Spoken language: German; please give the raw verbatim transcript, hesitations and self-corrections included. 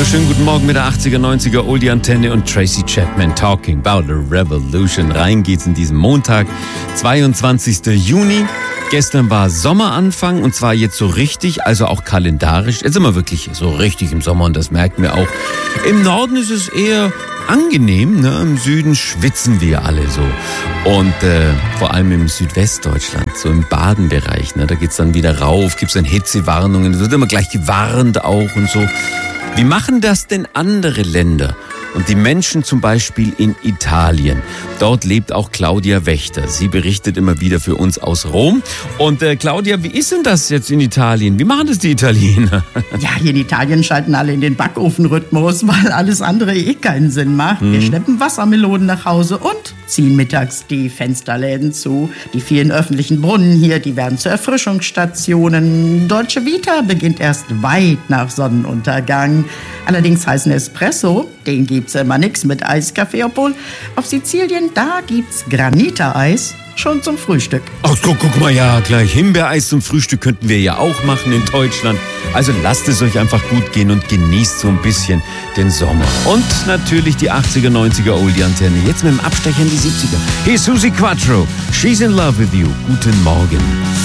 wunderschönen guten Morgen mit der achtziger, neunziger Oldie-Antenne und Tracy Chapman talking about a revolution. Rein geht's in diesen Montag, zweiundzwanzigster Juni. Gestern war Sommeranfang und zwar jetzt so richtig, also auch kalendarisch. Jetzt sind wir wirklich so richtig im Sommer und das merken wir auch. Im Norden ist es eher angenehm, ne? Im Süden schwitzen wir alle so. Und äh, vor allem im Südwestdeutschland, so im Badenbereich, ne? Da geht's dann wieder rauf, gibt's dann Hitzewarnungen, es wird immer gleich gewarnt auch und so. Wie machen das denn andere Länder? Und die Menschen zum Beispiel in Italien. Dort lebt auch Claudia Wächter. Sie berichtet immer wieder für uns aus Rom. Und äh, Claudia, wie ist denn das jetzt in Italien? Wie machen das die Italiener? Ja, hier in Italien schalten alle in den Backofenrhythmus, weil alles andere eh keinen Sinn macht. Hm. Wir schleppen Wassermelonen nach Hause und ziehen mittags die Fensterläden zu. Die vielen öffentlichen Brunnen hier, die werden zu Erfrischungsstationen. Dolce Vita beginnt erst weit nach Sonnenuntergang. Allerdings heißen Espresso, den gibt's immer nix mit Eiskaffee, obwohl auf Sizilien, da gibt's Granita-Eis schon zum Frühstück. Ach, guck, guck mal, ja, gleich Himbeereis zum Frühstück könnten wir ja auch machen in Deutschland. Also lasst es euch einfach gut gehen und genießt so ein bisschen den Sommer. Und natürlich die achtziger, neunziger Oldie-Antenne. Jetzt mit dem Abstecher in die siebziger. Hier ist Suzi Quatro. She's in love with you. Guten Morgen.